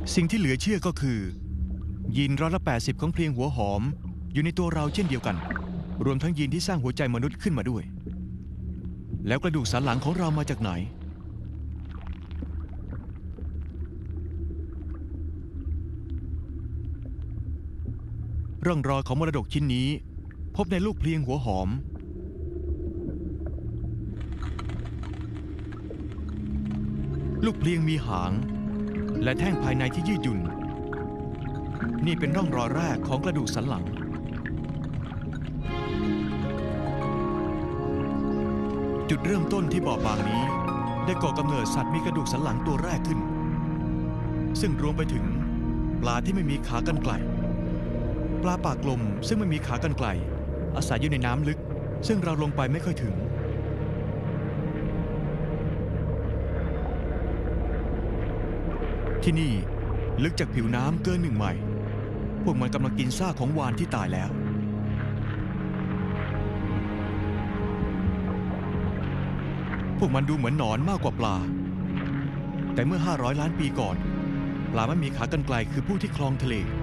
สิ่งที่เหลือเชื่อก็คือยีน80%ของเพลียงหัวหอมอยู่ในตัวเราเช่นเดียวกันรวมทั้งยีนที่สร้างหัวใจมนุษย์ขึ้นมาด้วยแล้วกระดูกสันหลังของเรามาจากไหนร่องรอยของมรดกชิ้นนี้พบในลูกเพลียงหัวหอมลูกเพลียงมีหางและแท่งภายในที่ยืดหยุ่นนี่เป็นร่องรอยแรกของกระดูกสันหลังจุดเริ่มต้นที่บ่อบางนี้ได้ก่อกำเนิดสัตว์มีกระดูกสันหลังตัวแรกขึ้นซึ่งรวมไปถึงปลาที่ไม่มีขากรรไกรปลาปากกลมซึ่งไม่มีขากรรไกรอาศัยอยู่ในน้ำลึกซึ่งเราลงไปไม่ค่อยถึงที่นี่ลึกจากผิวน้ำเกิน1 ไมล์พวกมันกำลังกินซากของวาฬที่ตายแล้วพวกมันดูเหมือนหนอนมากกว่าปลาแต่เมื่อ500 ล้านปีก่อนปลาไม่มีขากรรไกรคือผู้ที่ครองทะเล